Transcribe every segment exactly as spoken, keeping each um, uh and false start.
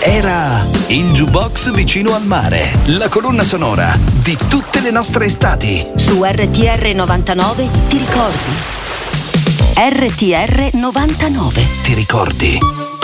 Era il Jukebox vicino al mare, la colonna sonora di tutte le nostre estati. Su R T R novantanove ti ricordi? R T R novantanove. Ti ricordi?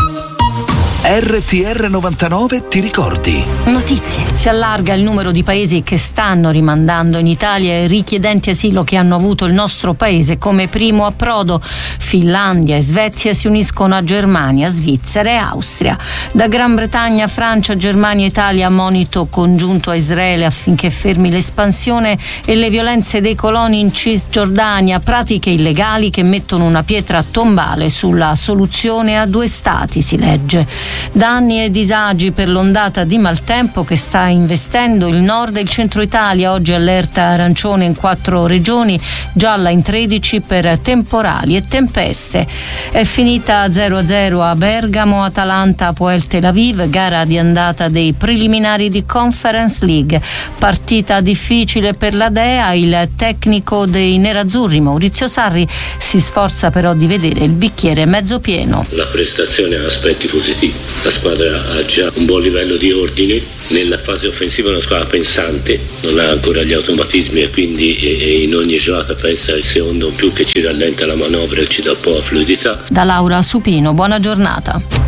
R T R novantanove ti ricordi? Notizie. Si allarga il numero di paesi che stanno rimandando in Italia i richiedenti asilo che hanno avuto il nostro paese come primo approdo. Finlandia e Svezia si uniscono a Germania, Svizzera e Austria. Da Gran Bretagna, Francia, Germania e Italia monito congiunto a Israele affinché fermi l'espansione e le violenze dei coloni in Cisgiordania, pratiche illegali che mettono una pietra tombale sulla soluzione a due stati, si legge. Danni e disagi per l'ondata di maltempo che sta investendo il nord e il centro Italia. Oggi allerta arancione in quattro regioni, gialla in tredici per temporali e tempeste. È finita zero a zero a Bergamo, Atalanta Apoel Tel Aviv, gara di andata dei preliminari di Conference League. Partita difficile per la Dea, il tecnico dei nerazzurri Maurizio Sarri si sforza però di vedere il bicchiere mezzo pieno. La prestazione ha aspetti positivi. La squadra ha già un buon livello di ordine, nella fase offensiva è una squadra pensante, non ha ancora gli automatismi e quindi e in ogni giocata pensa il secondo in più che ci rallenta la manovra e ci dà un po' la fluidità. Da Laura Supino, buona giornata.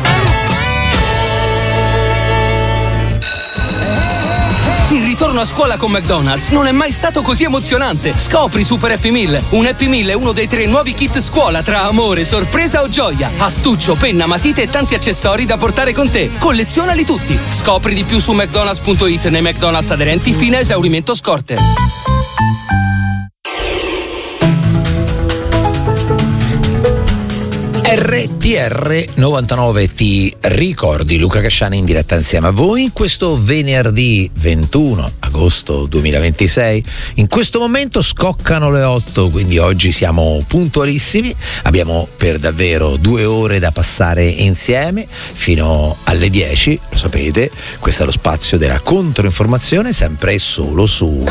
Il ritorno a scuola con McDonald's non è mai stato così emozionante. Scopri Super Happy Meal. Un Happy Meal è uno dei tre nuovi kit scuola tra amore, sorpresa o gioia. Astuccio, penna, matite e tanti accessori da portare con te. Collezionali tutti. Scopri di più su mcdonalds punto it nei McDonald's aderenti fino a esaurimento scorte. R T R novantanove ti ricordi, Luca Casciani in diretta insieme a voi in questo venerdì ventuno agosto duemilaventisei. In questo momento scoccano le otto, quindi oggi siamo puntualissimi. Abbiamo per davvero due ore da passare insieme fino alle dieci, lo sapete, questo è lo spazio della controinformazione, sempre e solo su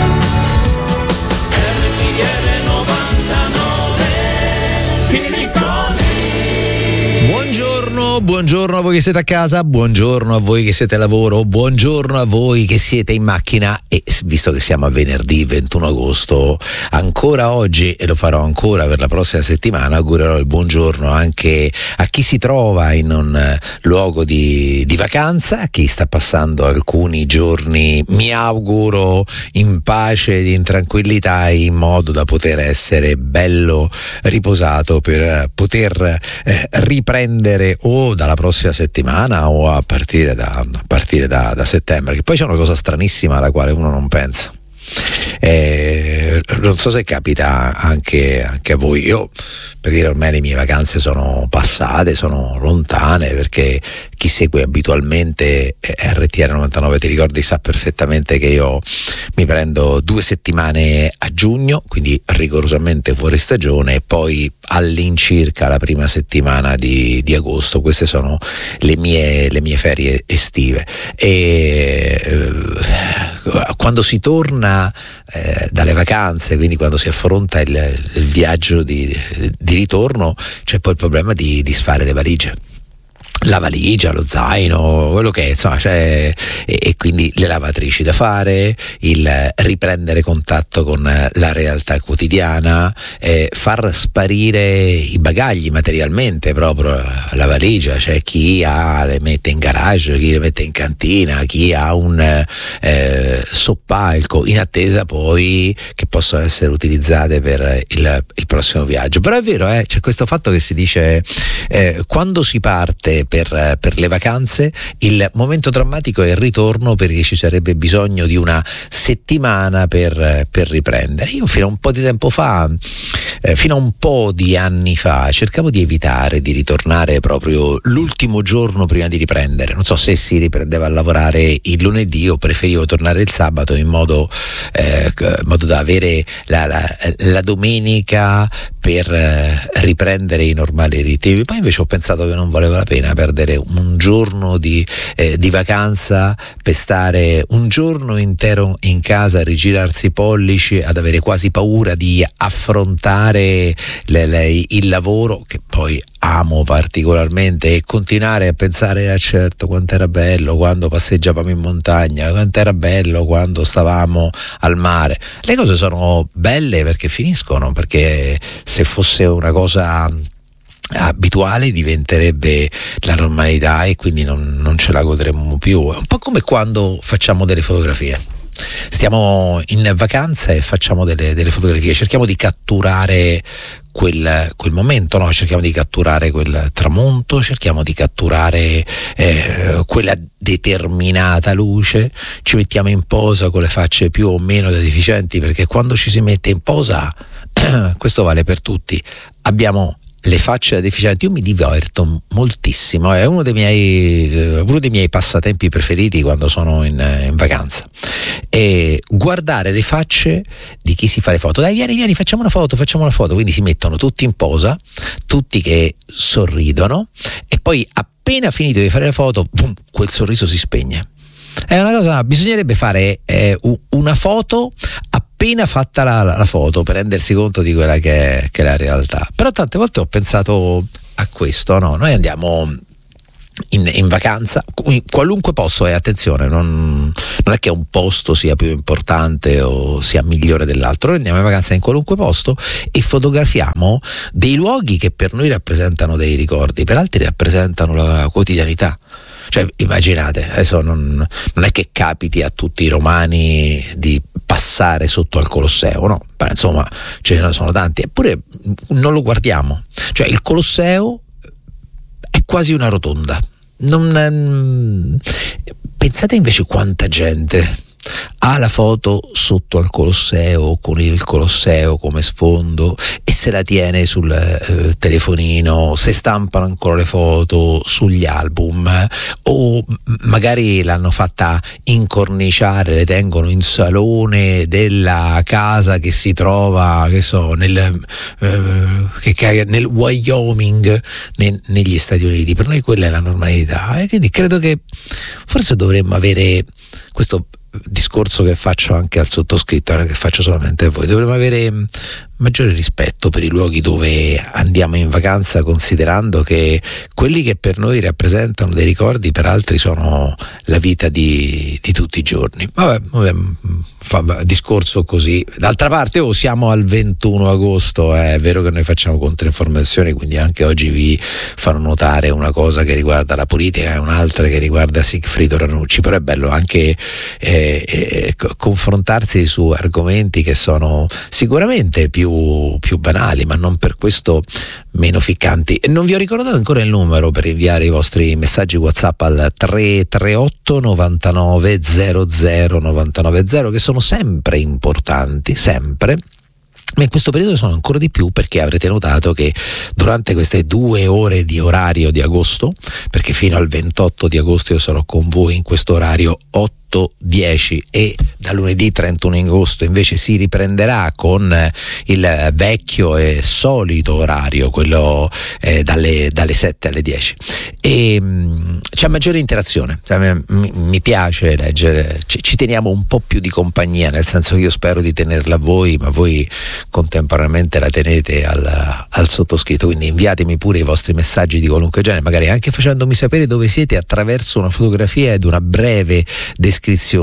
buongiorno a voi che siete a casa, buongiorno a voi che siete a lavoro, buongiorno a voi che siete in macchina e visto che siamo a venerdì ventuno agosto, ancora oggi e lo farò ancora per la prossima settimana, augurerò il buongiorno anche a chi si trova in un luogo di, di vacanza, a chi sta passando alcuni giorni, mi auguro, in pace, in tranquillità, in modo da poter essere bello riposato per poter eh, riprendere o dalla prossima settimana o a partire da, a partire da, da settembre, che poi c'è una cosa stranissima alla quale uno non pensa. Eh, non so se capita anche, anche a voi. Io, per dire, ormai le mie vacanze sono passate, sono lontane, perché chi segue abitualmente R T R novantanove ti ricordi sa perfettamente che io mi prendo due settimane a giugno, quindi rigorosamente fuori stagione, e poi all'incirca la prima settimana di, di agosto. Queste sono le mie, le mie ferie estive e eh, quando si torna eh, dalle vacanze, quindi quando si affronta il, il viaggio di, di ritorno, c'è poi il problema di disfare le valigie. La valigia, lo zaino, quello che è, insomma, cioè, e, e quindi le lavatrici da fare, il riprendere contatto con la realtà quotidiana, eh, far sparire i bagagli materialmente, proprio la valigia, cioè chi ha le mette in garage, chi le mette in cantina, chi ha un eh, soppalco in attesa poi che possono essere utilizzate per il, il prossimo viaggio. Però è vero, eh, c'è questo fatto che si dice eh, quando si parte Per, per le vacanze, il momento drammatico è il ritorno, perché ci sarebbe bisogno di una settimana per, per riprendere. Io fino a un po' di tempo fa, eh, fino a un po' di anni fa, cercavo di evitare di ritornare proprio l'ultimo giorno prima di riprendere. Non so se si riprendeva a lavorare il lunedì o preferivo tornare il sabato in modo, eh, in modo da avere la, la, la domenica per eh, riprendere i normali ritmi. Poi invece ho pensato che non valeva la pena perdere un giorno di, eh, di vacanza per stare un giorno intero in casa a rigirarsi i pollici, ad avere quasi paura di affrontare le, le, il lavoro, che poi amo particolarmente e continuare a pensare, ah certo, quanto era bello quando passeggiavamo in montagna, quanto era bello quando stavamo al mare. Le cose sono belle perché finiscono, perché se fosse una cosa abituale diventerebbe la normalità e quindi non, non ce la godremmo più. È un po' come quando facciamo delle fotografie. Stiamo in vacanza e facciamo delle, delle fotografie, cerchiamo di catturare quel, quel momento, no? Cerchiamo di catturare quel tramonto, cerchiamo di catturare eh, quella determinata luce, ci mettiamo in posa con le facce più o meno deficienti, perché quando ci si mette in posa, questo vale per tutti, abbiamo le facce deficienti. Io mi diverto moltissimo, è uno dei miei uno dei miei passatempi preferiti quando sono in, in vacanza, e guardare le facce di chi si fa le foto. Dai, vieni vieni facciamo una foto facciamo una foto quindi si mettono tutti in posa, tutti che sorridono, e poi appena finito di fare la foto, boom, quel sorriso si spegne. È una cosa, bisognerebbe fare eh, una foto appena fatta la, la foto per rendersi conto di quella che è, che è la realtà. Però tante volte ho pensato a questo, no? Noi andiamo in, in vacanza in qualunque posto, e attenzione, non, non è che un posto sia più importante o sia migliore dell'altro. Noi andiamo in vacanza in qualunque posto e fotografiamo dei luoghi che per noi rappresentano dei ricordi, per altri rappresentano la quotidianità. Cioè, immaginate, adesso non, non è che capiti a tutti i romani di passare sotto al Colosseo, no? Però insomma ce ne sono tanti, eppure non lo guardiamo. Cioè, il Colosseo è quasi una rotonda. Non, pensate invece quanta gente ha la foto sotto al Colosseo, con il Colosseo come sfondo, e se la tiene sul eh, telefonino, se stampano ancora le foto sugli album, o magari l'hanno fatta incorniciare, le tengono in salone della casa che si trova, che so, nel, eh, che, nel Wyoming, ne, negli Stati Uniti. Per noi quella è la normalità, e quindi credo che forse dovremmo avere questo discorso che faccio anche al sottoscritto, non è che faccio solamente a voi, dovremmo avere maggiore rispetto per i luoghi dove andiamo in vacanza, considerando che quelli che per noi rappresentano dei ricordi, per altri sono la vita di, di tutti i giorni. Vabbè, vabbè, fa discorso così. D'altra parte, oh, siamo al ventuno agosto, è vero che noi facciamo controinformazioni, quindi anche oggi vi farò notare una cosa che riguarda la politica e un'altra che riguarda Sigfrido Ranucci, però è bello anche eh, eh, confrontarsi su argomenti che sono sicuramente più più banali, ma non per questo meno ficcanti. E non vi ho ricordato ancora il numero per inviare i vostri messaggi WhatsApp al tre tre otto novantanove zero zero novantanove zero, che sono sempre importanti, sempre. Ma in questo periodo sono ancora di più, perché avrete notato che durante queste due ore di orario di agosto, perché fino al ventotto di agosto io sarò con voi in questo orario otto dieci, e da lunedì trentuno agosto invece si riprenderà con il vecchio e solito orario, quello eh, dalle, dalle sette alle dieci, e mh, c'è maggiore interazione. Cioè, mi, mi piace leggere, ci, ci teniamo un po' più di compagnia, nel senso che io spero di tenerla a voi, ma voi contemporaneamente la tenete al, al sottoscritto, quindi inviatemi pure i vostri messaggi di qualunque genere, magari anche facendomi sapere dove siete attraverso una fotografia ed una breve descrizione,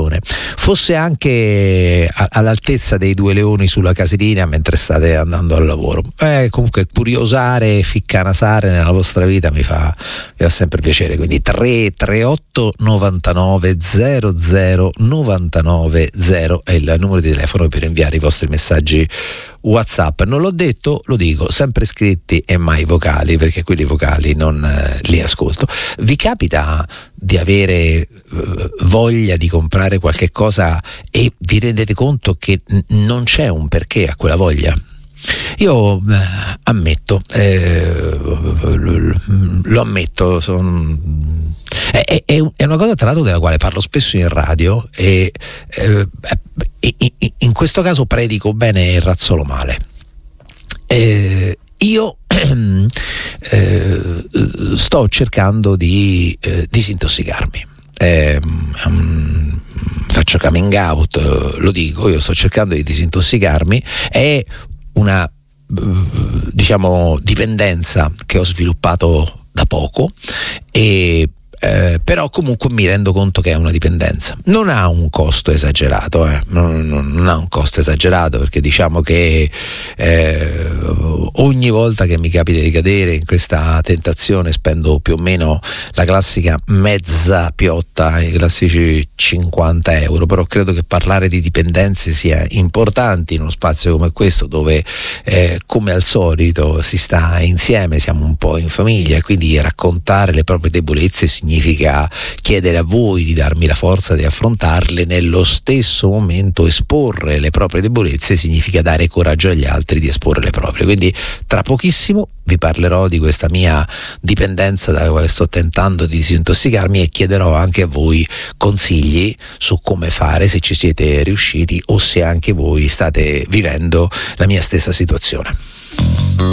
fosse anche a, all'altezza dei due leoni sulla caselina mentre state andando al lavoro. Eh, comunque curiosare e ficcanasare nella vostra vita mi fa, mi fa sempre piacere, quindi tre tre otto novantanove zero zero novantanove zero è il numero di telefono per inviare i vostri messaggi WhatsApp. Non l'ho detto, lo dico, sempre scritti e mai vocali, perché quelli vocali non eh, li ascolto. Vi capita di avere eh, voglia di comprare qualche cosa e vi rendete conto che n- non c'è un perché a quella voglia? Io eh, ammetto, eh, lo ammetto, son, è, è, è una cosa tra l'altro della quale parlo spesso in radio, e eh, in questo caso predico bene e razzolo male. Eh, io eh, sto cercando di eh, disintossicarmi. Eh, um, faccio coming out, lo dico, io sto cercando di disintossicarmi. È una diciamo dipendenza che ho sviluppato da poco, e Eh, però comunque mi rendo conto che è una dipendenza. Non ha un costo esagerato, eh. non, non, non ha un costo esagerato, perché diciamo che eh, ogni volta che mi capita di cadere in questa tentazione spendo più o meno la classica mezza piotta, i classici cinquanta euro. Però credo che parlare di dipendenze sia importante in uno spazio come questo, dove eh, come al solito si sta insieme, siamo un po' in famiglia, quindi raccontare le proprie debolezze significa chiedere a voi di darmi la forza di affrontarle. Nello stesso momento esporre le proprie debolezze significa dare coraggio agli altri di esporre le proprie. Quindi tra pochissimo vi parlerò di questa mia dipendenza dalla quale sto tentando di disintossicarmi, e chiederò anche a voi consigli su come fare, se ci siete riusciti o se anche voi state vivendo la mia stessa situazione.